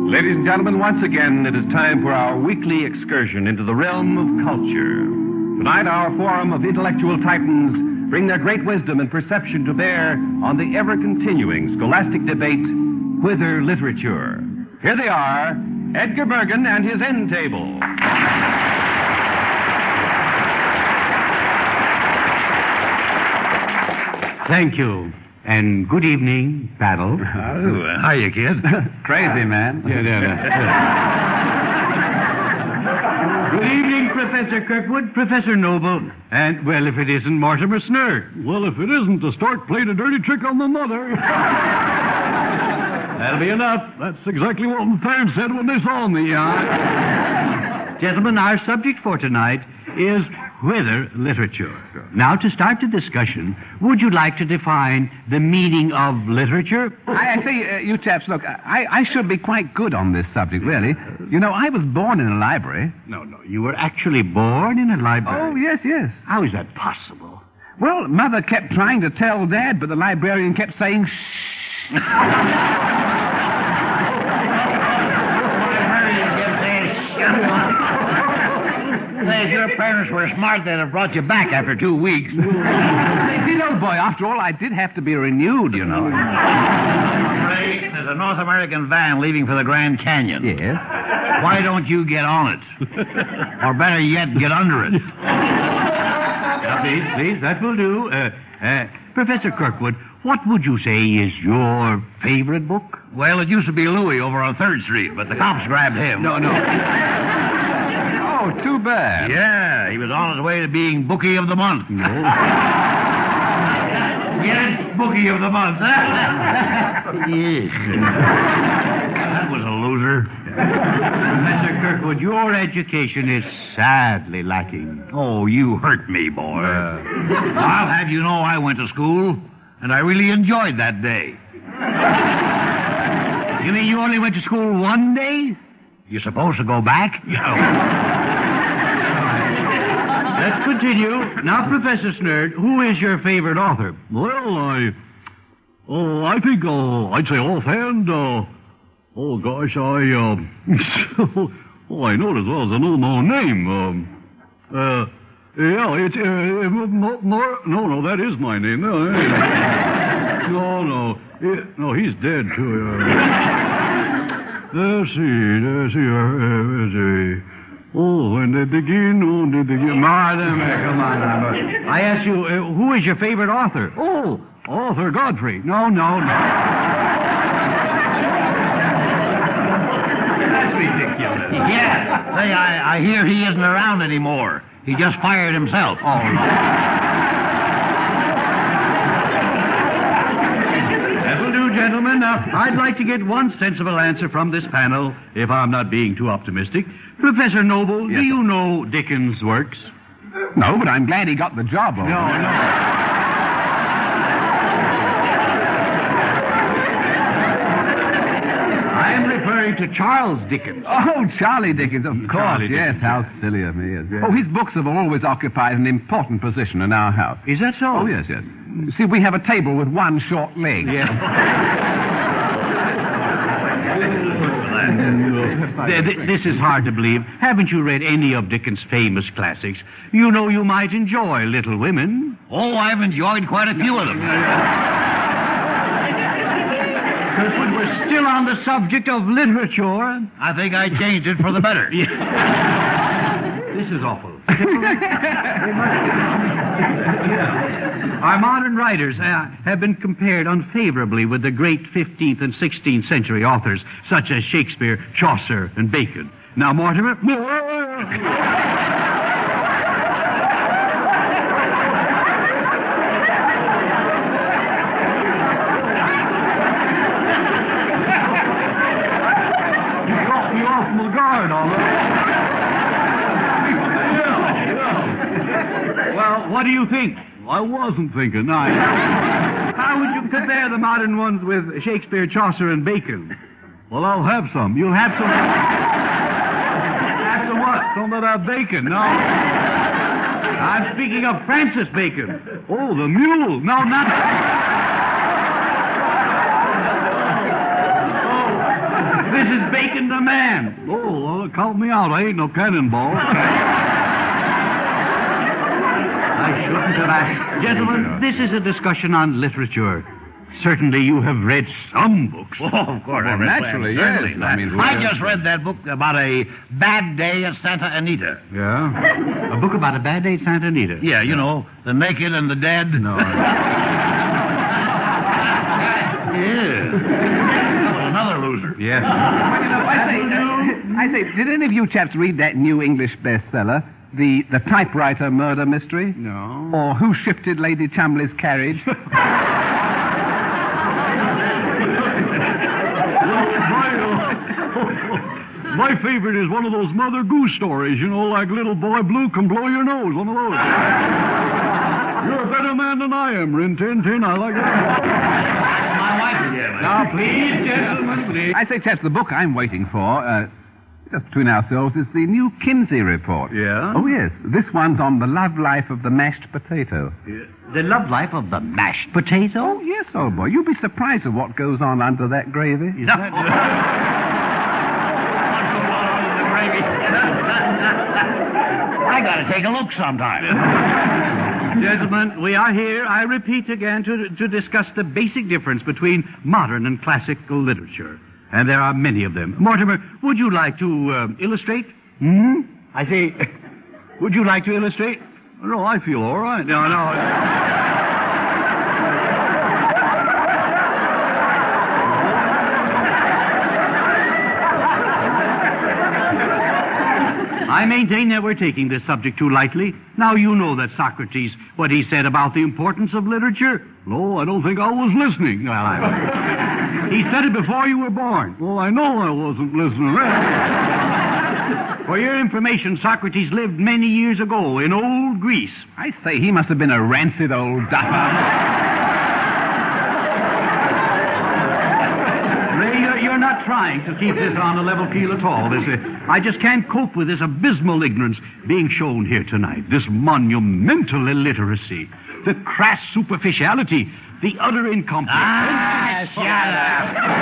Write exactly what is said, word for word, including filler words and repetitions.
Ladies and gentlemen, once again, it is time for our weekly excursion into the realm of culture. Tonight, our forum of intellectual titans bring their great wisdom and perception to bear on the ever-continuing scholastic debate, Whither Literature? Here they are, Edgar Bergen and his end table. Thank you. And good evening, panel. Oh, hiya, kid. Crazy, man. Yeah, yeah, yeah. Good evening, Professor Kirkwood, Professor Noble, and, well, if it isn't Mortimer Snurd. Well, if it isn't, the stork played a dirty trick on the mother. That'll be enough. That's exactly what the parents said when they saw me. Uh... Gentlemen, our subject for tonight is Whither Literature. Now, to start the discussion, would you like to define the meaning of literature? I, I say, uh, you chaps, look, I, I should be quite good on this subject, really. You know, I was born in a library. No, no, you were actually born in a library. Oh, yes, yes. How is that possible? Well, Mother kept trying to tell Dad, but the librarian kept saying, shh. If your parents were smart, they'd have brought you back after two weeks. See, old boy, after all, I did have to be renewed, you know. Ray, there's a North American van leaving for the Grand Canyon. Yes? Why don't you get on it? Or better yet, get under it. Now, please, please, that will do. Uh, uh, Professor Kirkwood, what would you say is your favorite book? Well, it used to be Louis over on third Street, but the cops grabbed him. No, no. Oh, too bad. Yeah, he was on his way to being Bookie of the Month. No. Yes, Bookie of the Month. Yes. That was a loser. Professor Kirkwood, your education is sadly lacking. Oh, you hurt me, boy. Uh, I'll have you know I went to school, and I really enjoyed that day. You mean you only went to school one day? You supposed to go back? Let's continue. Now, Professor Snurd, who is your favorite author? Well, I... Oh, I think, uh, I'd say offhand, uh... Oh, gosh, I, uh... oh, I know it as well as I know my own name. Um, uh, yeah, it's, uh, more, more... No, no, that is my name. No, uh, no, no. It, no, he's dead, too. Uh, let's see, let's see, uh, let's see... Oh, when they begin, oh, they begin. Martin, come on. I asked you, uh, who is your favorite author? Oh, Arthur Godfrey. No, no, no. That's ridiculous. Yeah. Say, I, I hear he isn't around anymore. He just fired himself. Oh, no. That will do, gentlemen. Now, I'd like to get one sensible answer from this panel, if I'm not being too optimistic. Professor Noble, Yes, do you sir. know Dickens' works? No, but I'm glad he got the job over. No, no. I am referring to Charles Dickens. Oh, Charlie Dickens, of course. Charlie yes, Dickens. how silly of me. Yes. Yes. Oh, his books have always occupied an important position in our house. Is that so? Oh, yes, yes. You see, we have a table with one short leg. Yes. Th- th- This is hard to believe. Haven't you read any of Dickens' famous classics? You know you might enjoy Little Women. Oh, I've enjoyed quite a few of them. Kirkwood, we're still on the subject of literature. I think I changed it for the better. This is awful. Our modern writers uh, have been compared unfavorably with the great fifteenth and sixteenth century authors, such as Shakespeare, Chaucer, and Bacon. Now, Mortimer... You got me off my guard, all right. Well, what do you think? I wasn't thinking. I... How would you compare the modern ones with Shakespeare, Chaucer, and Bacon? Well, I'll have some. You'll have some... have some what? Some of that bacon. No. I'm speaking of Francis Bacon. Oh, the mule. No, not... Oh, this is Bacon a man. Oh, well, count me out. I ain't no cannonball. I shouldn't have asked. Gentlemen, this is a discussion on literature. Certainly you have read some books. Oh, of course, I Well, read naturally, that. yes. Certainly. I mean, I we- just read that book about a bad day at Santa Anita. Yeah? A book about a bad day at Santa Anita. Yeah, you know, the naked and the dead. No. Yeah. Another loser. Yes. Well, you know, I say, uh, I say, did any of you chaps read that new English bestseller, the the typewriter murder mystery? No. Or Who Shifted Lady Cholmondeley's Carriage? My favorite is one of those Mother Goose stories, you know, like Little Boy Blue can blow your nose, one of those. You're a better man than I am, Rin Tin Tin. I like that. My wife again. Now, please, gentlemen, please. I say, chaps, the book I'm waiting for, uh, just between ourselves, is the new Kinsey report. Yeah? Oh, yes. This one's on the love life of the mashed potato. The love life of the mashed potato? Oh, yes, old boy. You'll be surprised at what goes on under that gravy. Is that... I gotta take a look sometime. Gentlemen, we are here, I repeat again, to, to discuss the basic difference between modern and classical literature. And there are many of them. Mortimer, would you like to uh, illustrate? Hmm? I say, would you like to illustrate? No, I feel all right. No, no. I maintain that we're taking this subject too lightly. Now you know that Socrates, what he said about the importance of literature. No, I don't think I was listening. Well, I... he said it before you were born. Well, I know I wasn't listening. For your information, Socrates lived many years ago in old Greece. I say, he must have been a rancid old duffer. Ray, you're, you're not trying to keep this on a level keel at all. This, uh, I just can't cope with this abysmal ignorance being shown here tonight. This monumental illiteracy, the crass superficiality, the utter incompetence. Ah, shut up.